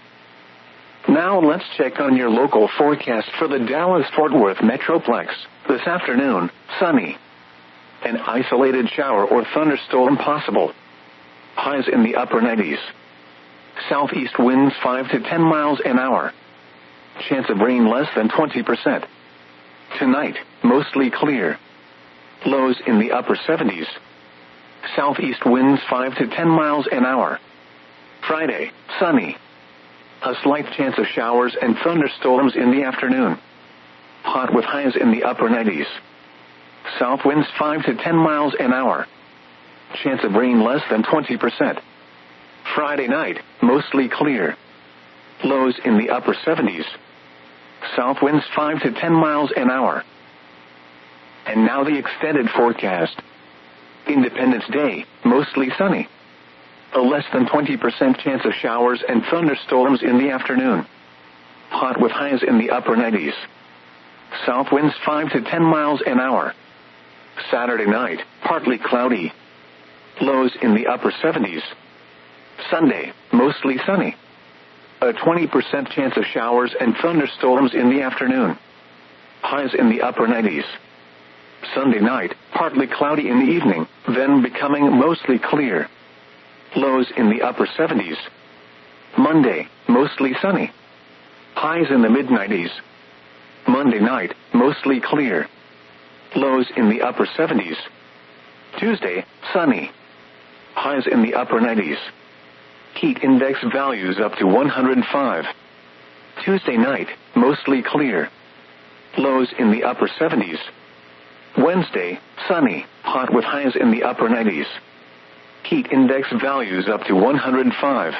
Now let's check on your local forecast for the Dallas-Fort Worth Metroplex. This afternoon, sunny. An isolated shower or thunderstorm possible. Highs in the upper nineties. Southeast winds five to ten miles an hour. Chance of rain less than twenty percent. Tonight, mostly clear. Lows in the upper seventies. Southeast winds five to ten miles an hour. Friday, sunny. A slight chance of showers and thunderstorms in the afternoon. Hot with highs in the upper nineties. South winds five to ten miles an hour. Chance of rain less than twenty percent. Friday night, mostly clear. Lows in the upper seventies. South winds five to ten miles an hour. And now the extended forecast. Independence Day, mostly sunny. A less than twenty percent chance of showers and thunderstorms in the afternoon. Hot with highs in the upper nineties. South winds five to ten miles an hour. Saturday night, partly cloudy. Lows in the upper seventies. Sunday, mostly sunny. A twenty percent chance of showers and thunderstorms in the afternoon. Highs in the upper nineties. Sunday night, partly cloudy in the evening, then becoming mostly clear. Lows in the upper seventies. Monday, mostly sunny. Highs in the mid nineties. Monday night, mostly clear. Lows in the upper seventies. Tuesday, sunny. Highs in the upper nineties. Heat index values up to one hundred five. Tuesday night, mostly clear. Lows in the upper seventies. Wednesday, sunny, hot with highs in the upper nineties. Heat index values up to one hundred five.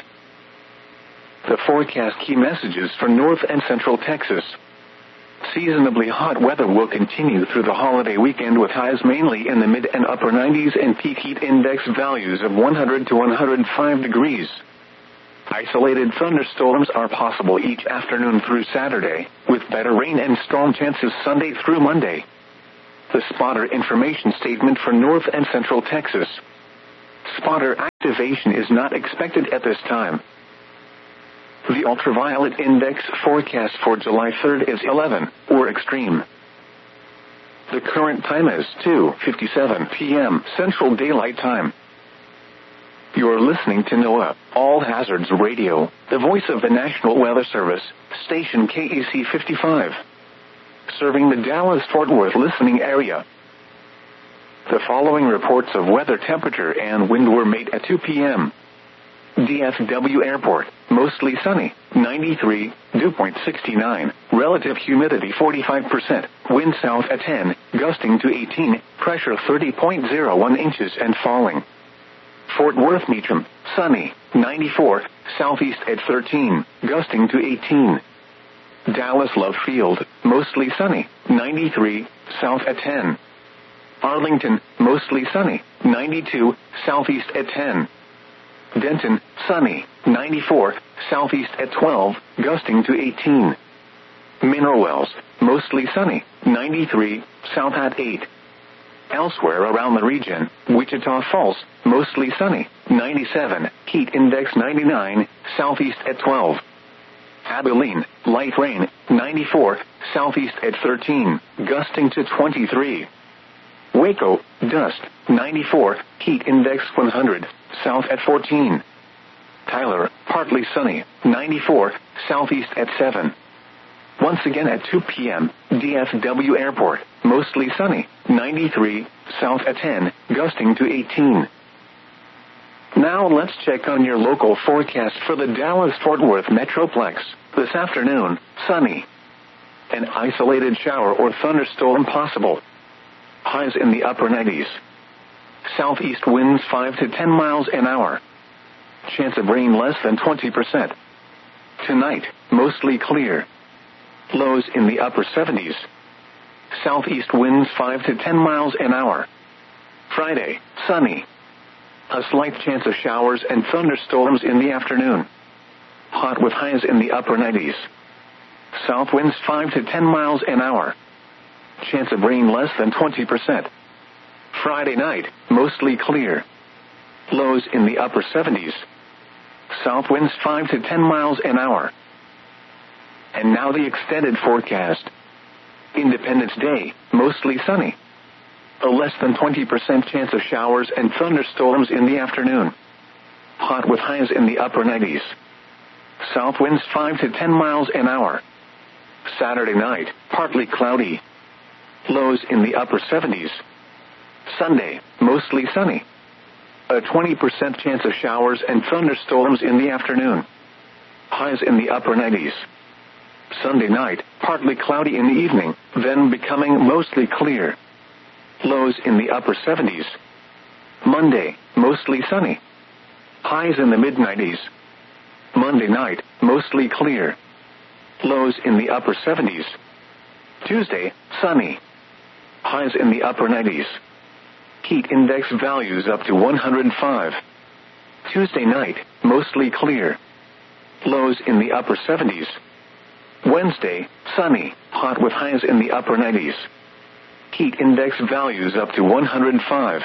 The forecast key messages for North and Central Texas. Seasonably hot weather will continue through the holiday weekend with highs mainly in the mid and upper nineties and peak heat index values of one hundred to one hundred five degrees. Isolated thunderstorms are possible each afternoon through Saturday, with better rain and storm chances Sunday through Monday. The spotter information statement for North and Central Texas. Spotter activation is not expected at this time. The ultraviolet index forecast for July third is eleven, or extreme. The current time is two fifty-seven p.m. Central Daylight Time. You're listening to NOAA, All Hazards Radio, the voice of the National Weather Service, station K E C fifty-five. Serving the Dallas-Fort Worth listening area. The following reports of weather temperature and wind were made at two p.m. D F W Airport, mostly sunny, ninety-three, dew point sixty-nine, relative humidity forty-five percent, wind south at ten, gusting to eighteen, pressure thirty point zero one inches and falling. Fort Worth Meacham, sunny, ninety-four, southeast at thirteen, gusting to eighteen. Dallas Love Field, mostly sunny, ninety-three, south at ten. Arlington, mostly sunny, ninety-two, southeast at ten. Denton, sunny, ninety-four, southeast at twelve, gusting to eighteen. Mineral Wells, mostly sunny, ninety-three, south at eight. Elsewhere around the region, Wichita Falls, mostly sunny, ninety-seven, heat index ninety-nine, southeast at twelve. Abilene, light rain, ninety-four, southeast at thirteen, gusting to twenty-three. Waco, dust, ninety-four, heat index one hundred, south at fourteen. Tyler, partly sunny, ninety-four, southeast at seven. Once again at two p.m., D F W Airport, mostly sunny, ninety-three, south at ten, gusting to eighteen. Now let's check on your local forecast for the Dallas-Fort Worth Metroplex. This afternoon, sunny. An isolated shower or thunderstorm possible. Highs in the upper nineties. Southeast winds five to ten miles an hour. Chance of rain less than twenty percent. Tonight, mostly clear. Lows in the upper seventies. Southeast winds five to ten miles an hour. Friday, sunny. A slight chance of showers and thunderstorms in the afternoon. Hot with highs in the upper nineties. South winds five to ten miles an hour. Chance of rain less than twenty percent. Friday night, mostly clear. Lows in the upper seventies. South winds five to ten miles an hour. And now the extended forecast. Independence Day, mostly sunny. A less than twenty percent chance of showers and thunderstorms in the afternoon. Hot with highs in the upper nineties. South winds five to ten miles an hour. Saturday night, partly cloudy. Lows in the upper seventies. Sunday, mostly sunny. A twenty percent chance of showers and thunderstorms in the afternoon. Highs in the upper nineties. Sunday night, partly cloudy in the evening, then becoming mostly clear. Lows in the upper seventies. Monday, mostly sunny. Highs in the mid nineties. Monday night, mostly clear. Lows in the upper seventies. Tuesday, sunny. Highs in the upper nineties. Heat index values up to one hundred five. Tuesday night, mostly clear. Lows in the upper seventies. Wednesday, sunny, hot with highs in the upper nineties. Heat index values up to one hundred five.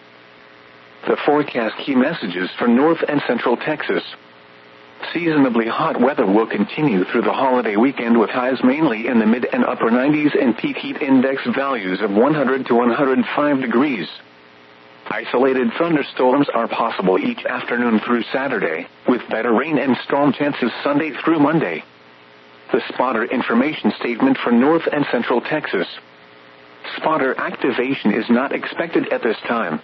The forecast key messages for North and Central Texas. Seasonably hot weather will continue through the holiday weekend with highs mainly in the mid and upper nineties and peak heat index values of one hundred to one hundred five degrees. Isolated thunderstorms are possible each afternoon through Saturday, with better rain and storm chances Sunday through Monday. The spotter information statement for North and Central Texas. Spotter activation is not expected at this time.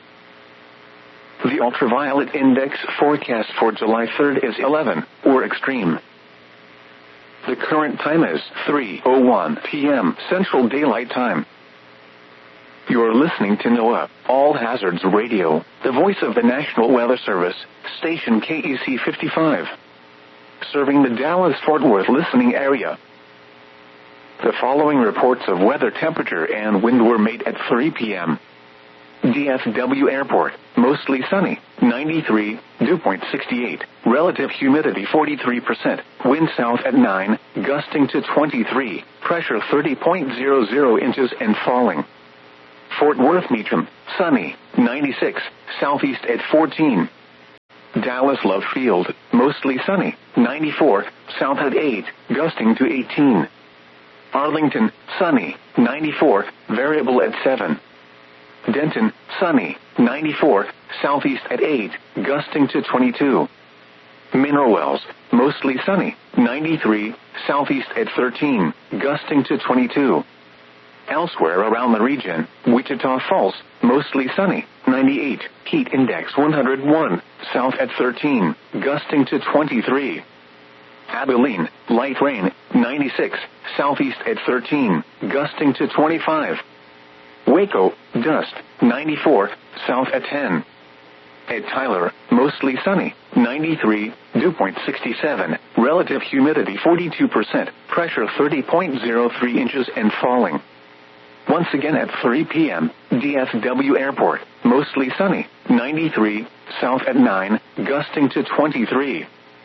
The ultraviolet index forecast for July third is eleven, or extreme. The current time is three oh one p.m. Central Daylight Time. You're listening to NOAA, All Hazards Radio, the voice of the National Weather Service, station K E C fifty-five. Serving the Dallas-Fort Worth listening area. The following reports of weather temperature and wind were made at three p.m. D F W Airport, mostly sunny, ninety-three, dew point sixty-eight, relative humidity forty-three percent, wind south at nine, gusting to twenty-three, pressure thirty point zero zero inches and falling. Fort Worth Meacham, sunny, ninety-six, southeast at fourteen. Dallas Love Field, mostly sunny, ninety-four, south at eight, gusting to eighteen. Arlington, sunny, ninety-four, variable at seven. Denton, sunny, ninety-four, southeast at eight, gusting to twenty-two. Mineral Wells, mostly sunny, ninety-three, southeast at thirteen, gusting to twenty-two. Elsewhere around the region, Wichita Falls, mostly sunny, ninety-eight, heat index one hundred one, south at thirteen, gusting to twenty-three. Abilene, light rain, ninety-six, southeast at thirteen, gusting to twenty-five. Waco, dust, ninety-four, south at ten. At Tyler, mostly sunny, ninety-three, dew point sixty-seven, relative humidity forty-two percent, pressure thirty point zero three inches and falling. Once again at three p.m., D F W Airport, mostly sunny, ninety-three, south at nine, gusting to twenty-three.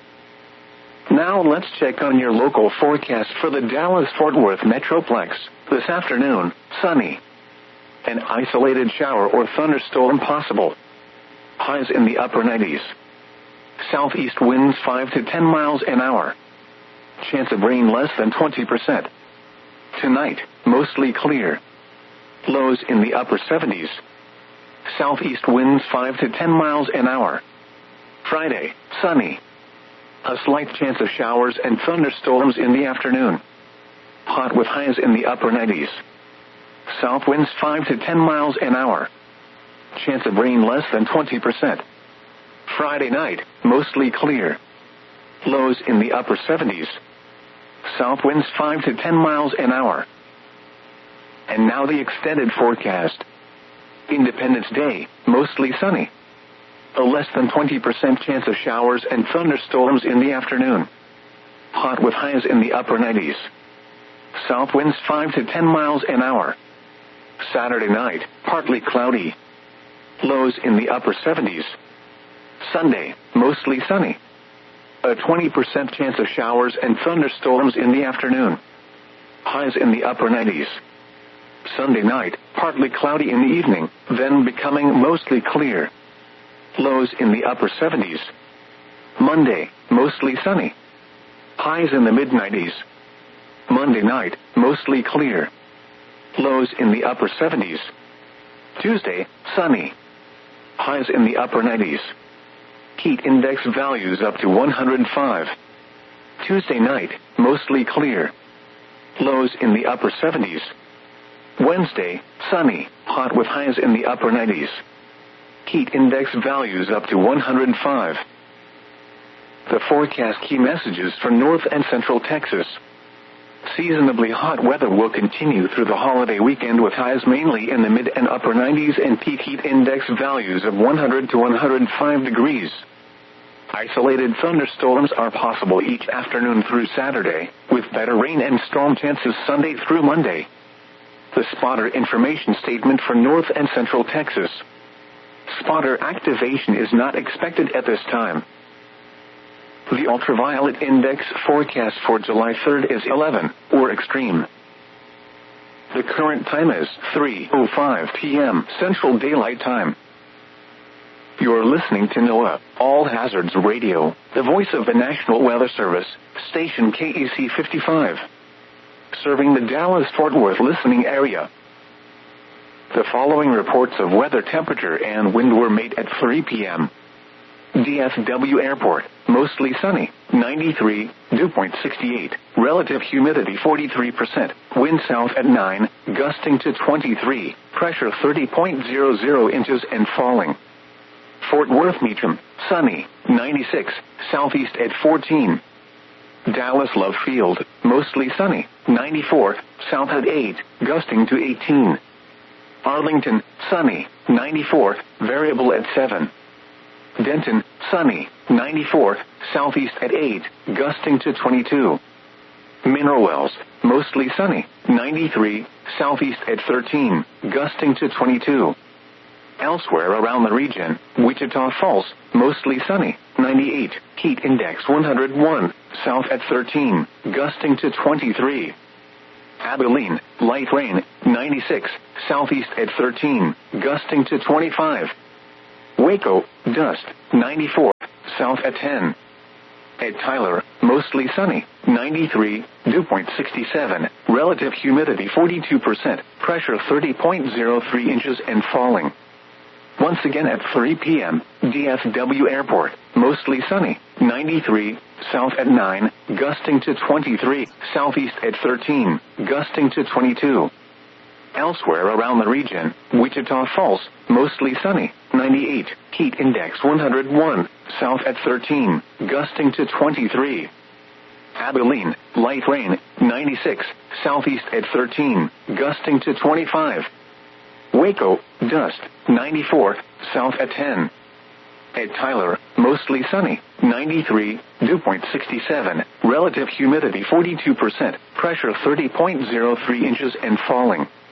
Now let's check on your local forecast for the Dallas-Fort Worth Metroplex. This afternoon, sunny. An isolated shower or thunderstorm possible. Highs in the upper nineties. Southeast winds five to ten miles an hour. Chance of rain less than twenty percent. Tonight, mostly clear. Lows in the upper seventies. Southeast winds five to ten miles an hour. Friday, sunny. A slight chance of showers and thunderstorms in the afternoon. Hot with highs in the upper nineties. South winds five to ten miles an hour. Chance of rain less than twenty percent. Friday night, mostly clear. Lows in the upper seventies. South winds five to ten miles an hour. And now the extended forecast. Independence Day, mostly sunny. A less than twenty percent chance of showers and thunderstorms in the afternoon. Hot with highs in the upper nineties. South winds five to ten miles an hour. Saturday night, partly cloudy. Lows in the upper seventies. Sunday, mostly sunny. A twenty percent chance of showers and thunderstorms in the afternoon. Highs in the upper nineties. Sunday night, partly cloudy in the evening, then becoming mostly clear. Lows in the upper seventies. Monday, mostly sunny. Highs in the mid nineties. Monday night, mostly clear. Lows in the upper seventies. Tuesday, sunny. Highs in the upper nineties. Heat index values up to one hundred five. Tuesday night, mostly clear. Lows in the upper seventies. Wednesday, sunny, hot with highs in the upper nineties. Heat index values up to one hundred five. The forecast key messages for North and Central Texas. Seasonably hot weather will continue through the holiday weekend with highs mainly in the mid and upper nineties and peak heat index values of one hundred to one hundred five degrees. Isolated thunderstorms are possible each afternoon through Saturday, with better rain and storm chances Sunday through Monday. The spotter information statement for North and Central Texas. Spotter activation is not expected at this time. The ultraviolet index forecast for July third is eleven, or extreme. The current time is three oh five p.m. Central Daylight Time. You're listening to NOAA, All Hazards Radio, the voice of the National Weather Service, station K E C fifty-five. Serving the Dallas-Fort Worth listening area. The following reports of weather temperature and wind were made at three p.m. D F W Airport, mostly sunny, ninety-three, dew point sixty-eight, relative humidity forty-three percent, wind south at nine, gusting to twenty-three, pressure thirty point zero zero inches and falling. Fort Worth Meacham, sunny, ninety-six, southeast at fourteen. Dallas Love Field, mostly sunny, ninety-four, south at eight, gusting to eighteen. Arlington, sunny, ninety-four, variable at seven. Denton, sunny, ninety-four, southeast at eight, gusting to twenty-two. Mineral Wells, mostly sunny, ninety-three, southeast at thirteen, gusting to twenty-two. Elsewhere around the region, Wichita Falls, mostly sunny, ninety-eight, heat index one hundred one, south at thirteen, gusting to twenty-three. Abilene, light rain, ninety-six, southeast at thirteen, gusting to twenty-five. Waco, dust, ninety-four, south at ten. At Tyler, mostly sunny, ninety-three, dew point sixty-seven, relative humidity forty-two percent, pressure thirty point zero three inches and falling. Once again at three p.m., D F W Airport, mostly sunny, ninety-three, south at nine, gusting to twenty-three, southeast at thirteen, gusting to twenty-two. Elsewhere around the region, Wichita Falls, mostly sunny, ninety-eight, heat index one hundred one, south at thirteen, gusting to twenty-three. Abilene, light rain, ninety-six, southeast at thirteen, gusting to twenty-five. Waco, dust, ninety-four, south at ten. At Tyler, mostly sunny, ninety-three, dew point sixty-seven, relative humidity forty-two percent, pressure thirty point zero three inches and falling.